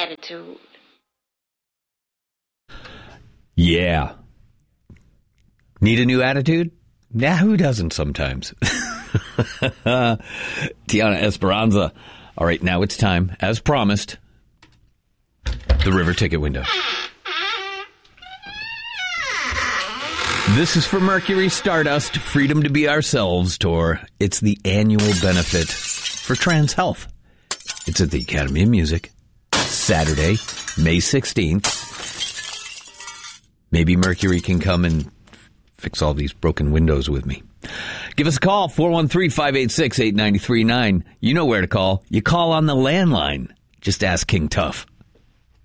attitude. Yeah. Need a new attitude? Yeah, who doesn't sometimes? Tiana Esperanza. All right, now it's time, as promised, the River Ticket Window. This is for Mercury Stardust Freedom to Be Ourselves tour. It's the annual benefit for trans health. It's at the Academy of Music, Saturday, May 16th. Maybe Mercury can come and fix all these broken windows with me. Give us a call, 413-586-8939. You know where to call. You call on the landline. Just ask King Tough.